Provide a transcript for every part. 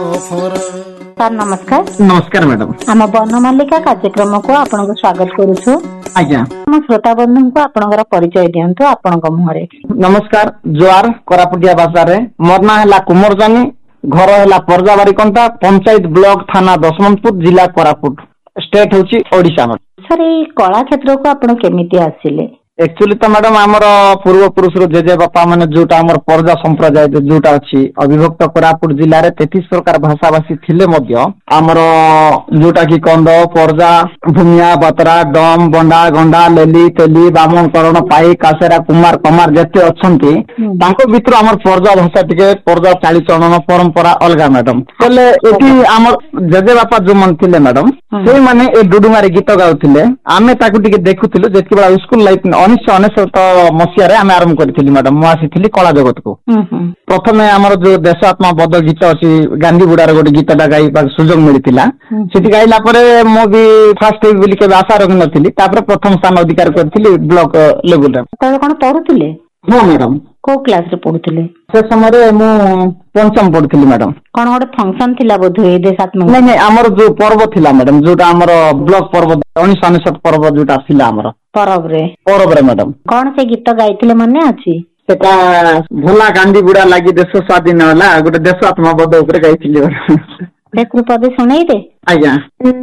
Sir ନମସ୍କାର। नमस्कार madam. ଆମ ବନମାଳିକା କାର୍ଯ୍ୟକ୍ରମକୁ ଆପଣଙ୍କୁ ସ୍ୱାଗତ କରୁଛୁ। आज्ञा ଆମ ଶ୍ରୋତା ବନ୍ଧୁଙ୍କୁ ଆପଣଙ୍କର ପରିଚୟ ଦିଅନ୍ତୁ ଆପଣଙ୍କ ମୁହଁରେ। नमस्कार जुआर कोरापुटिया भाषा रे मोर ना है कुमर जानी घर है परजाबारी कंटा पंचायत ब्लॉक थाना दशमंतपुर जिला कोरापुट स्टेट होची ओडिशा में। ସାର୍ ଏଇ କଳା କ୍ଷେତ୍ରକୁ ଆପଣ କେମିତି ଆସିଲେ? एक्चुअली तो मैडम आमर पूर्व पुरुष जेजे बापा माने जोटा आमर परजा संप्रदाय जोटा अछि अविभक्त कोरापुट जिल्ला रे 33 प्रकार भाषाभाषी थिले मध्य आमर जोटा की कंद परजा भूमिया बतरा डम बंडा गंडा लेली तेली बामन करण पाई कासेरा कुमार कमार जते अछंती तांको भितर आमर परजा भाषा टिके परजा चाली चलन परंपरा अलगा मैडम तले एठी आमर जेजे बापा जो मन थिले मैडम से माने ए डुडुमारे गीत गाउथिले आमे ताकु टिके देखुथिलु जेति बडा स्कूल लाइफ 1999 मसीह आम आरंभ करी मैडम मु आसी कला जगत को प्रथम आमर जो देश आत्मा बद गीत अच्छी गांधी बुढ़ार गोटे गीतटा गाइबा सुजोग मिलता से गाइला मु भी फास्ट बोली के आशा रखी नी प्रथम स्थान अधिकार करी ब्लॉक लेवल कौन पढ़ुले? हाँ मैडम। को क्लास रे पढ़ुले? से समय मु पंचम पढ़ुली मैडम। कौन गोटे फंक्शन थिला बोधे देशात्मक? नहीं आमर जो पर्व थिला मैडम जोटा आमर ब्लॉक पर्व 1999 पर्व जोटा थिला आमर परब रे मैडम। कौन से गीत गाइथिले मने अछि? सेटा भोला गांधी बुढ़ा लगी देश स्वाधीन होला गोटे देश आत्मा बद ऊपर गाइथिली से कृपा सुनाई दे। आज्ञा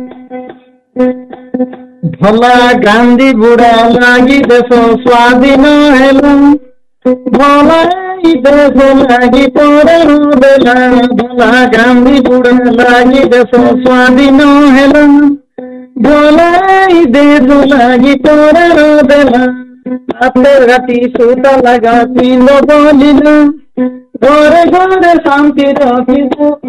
भोला गांधी बुढ़ा लगी देश स्वाधीन हेला भोला देश लगी तोरे बेला भोला गांधी बुढ़ा लगी देश स्वाधीन हेला भोला देश लगी तोरे बेला राते राती सूता लगा पीलो बोलिलो घरे घरे शांति रखी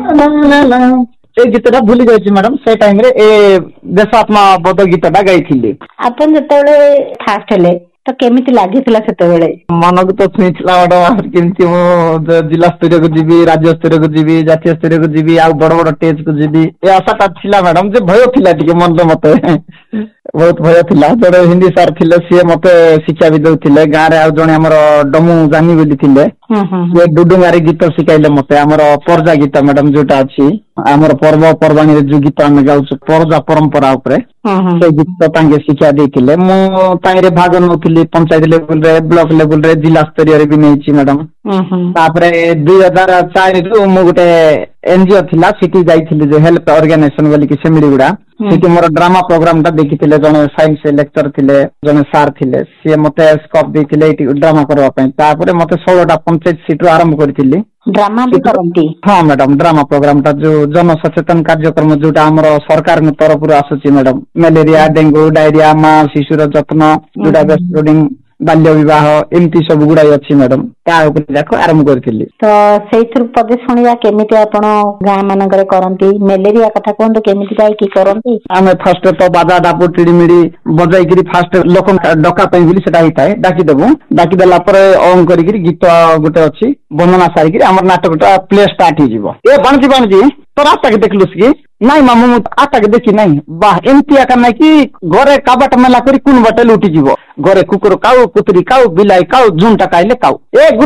ए गीतटा भूली जाइए मैडम से टाइम रे ए देशात्मा बद गीतटा गाइथिली। आपन जतबेले फास्ट हेले तो केमिति लागिथिला सेतबेले? मन को तो छुईला मैडम केमती मो जिला स्तर को जीवी राज्य स्तर को जीवी जातीय स्तर को जीवी आ बड़ बड़ स्टेज को जीवी ए आशाटा थिला मैडम जे भय थिला टिके मन रे मते बहुत भय थिला जड़े हिंदी सार थिले सी मते शिक्षा भी दउथिले गां रे आ जणे हमर डमु जानी बोली थिले ये डुडुमारी गीत शिखाइले मते हमर परजा गीत मैडम जोटा अछि हमर पर्व पर्वाणी रे जो गीत हम गाउछ परजा परंपरा ऊपर से गीत तांगे शिक्षा देथिले मु ताइरे भाग नउथिली पंचायत लेवल रे ब्लॉक लेवल रे जिला स्तरीय रे भी नेछि मैडम। तापरे 2004 रु मु गोटे एनजीओ थिला सिटी जाइथिली जे हेल्प ऑर्गेनाइजेशन बोली कि सेमिडीगुडा सिटी मोर ड्रामा प्रोग्राम ता देखिथिले जने साइंस लेक्चर थिले जने सार थिले से मते स्कोप देथिले एटी ड्रामा करबा पय तापरे मते 16 टा पंचायत सीट रु आरंभ करथिली ड्रामा भी करंती। हाँ मैडम ड्रामा प्रोग्राम ता जो जन सचेतन कार्यक्रम जोटा हमर सरकार न तरफ रु आसुची मैडम मलेरिया डेंगू डायरिया मां शिशुर जत्न जोटा ब्रेस्ट फीडिंग बाल्य विवाह एमती सब गुड़ाई अच्छी मैडम ता ऊपर जाको आरंभ करथिली। तो सेइथुर पदे सुनिया केमिति आपण गां मानकरे करंती मेलेरिया कथा कोन केमिति काई की करंती? आमे फर्स्ट तो बाजा डापु टिडीमिडी बजाई करी फर्स्ट लोक डका पई बोली सेटा हिताए डाकी देबो डाकी देला परे ऑन करी करी गीत गोटे अछि वंदना सारी करी हमर नाटकटा प्ले स्टार्ट ही जीवो ए बाणजी तो रास्ता के देखलुस की नहीं मामू आटा के देखी नहीं बाह एमती आका नहीं कि घरे काबाट मेला करी कुन बटे लुटी जीवो घरे कुकुर काउ कुतरी काउ बिलाई काउ झुंटा काइले काउ ए